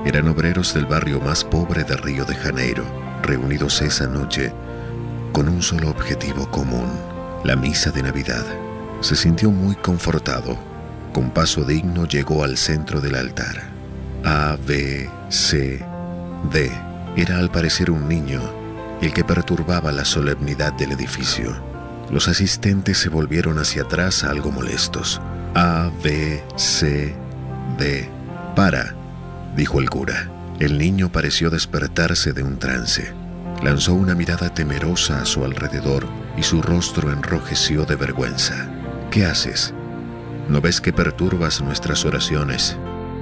Eran obreros del barrio más pobre de Río de Janeiro, reunidos esa noche con un solo objetivo común: la misa de Navidad. Se sintió muy confortado. Con paso digno llegó al centro del altar. A, B, C, D. Era al parecer un niño el que perturbaba la solemnidad del edificio. Los asistentes se volvieron hacia atrás algo molestos. A, B, C, D. «Para», dijo el cura. El niño pareció despertarse de un trance. Lanzó una mirada temerosa a su alrededor y su rostro enrojeció de vergüenza. «¿Qué haces? ¿No ves que perturbas nuestras oraciones?»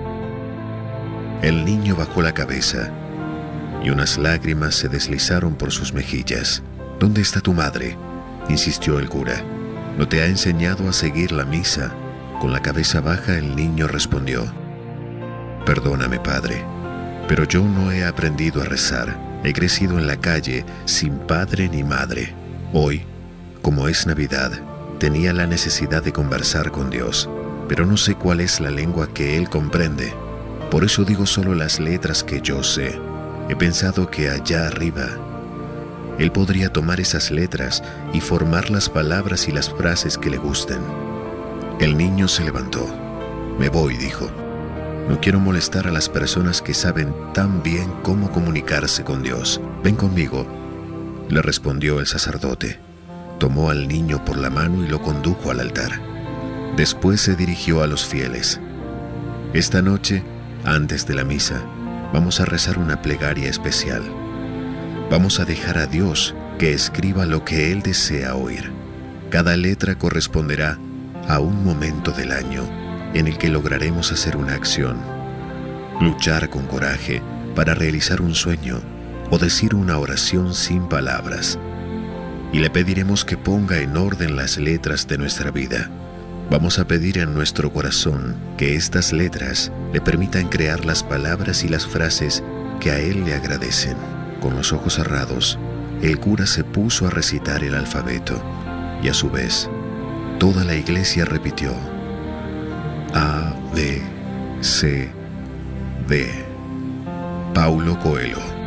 El niño bajó la cabeza y unas lágrimas se deslizaron por sus mejillas. «¿Dónde está tu madre?», insistió el cura. «¿No te ha enseñado a seguir la misa?». Con la cabeza baja el niño respondió: «Perdóname, padre, pero yo no he aprendido a rezar. He crecido en la calle sin padre ni madre. Hoy, como es Navidad, tenía la necesidad de conversar con Dios, pero no sé cuál es la lengua que Él comprende. Por eso digo solo las letras que yo sé. He pensado que allá arriba Él podría tomar esas letras y formar las palabras y las frases que le gusten». El niño se levantó. «Me voy», dijo. «No quiero molestar a las personas que saben tan bien cómo comunicarse con Dios. Ven conmigo», le respondió el sacerdote. Tomó al niño por la mano y lo condujo al altar. Después se dirigió a los fieles. «Esta noche, antes de la misa, vamos a rezar una plegaria especial. Vamos a dejar a Dios que escriba lo que Él desea oír. Cada letra corresponderá a un momento del año en el que lograremos hacer una acción, luchar con coraje para realizar un sueño o decir una oración sin palabras. Y le pediremos que ponga en orden las letras de nuestra vida. Vamos a pedir en nuestro corazón que estas letras le permitan crear las palabras y las frases que a Él le agradecen». Con los ojos cerrados, el cura se puso a recitar el alfabeto y a su vez, toda la iglesia repitió: A, B, C, D. Paulo Coelho.